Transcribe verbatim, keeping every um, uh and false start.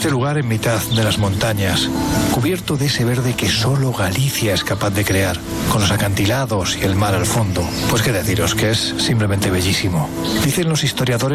Este lugar en mitad de las montañas, cubierto de ese verde que solo Galicia es capaz de crear, con los acantilados y el mar al fondo, pues qué deciros, que es simplemente bellísimo. Dicen los historiadores